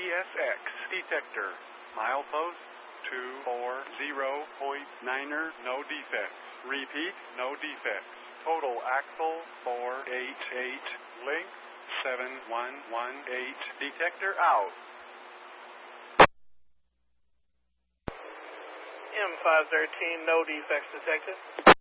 PSX detector. Milepost 240.9er, no defects. Repeat, no defects. Total axle 488, length 7118. Detector out. M513, no defects detected.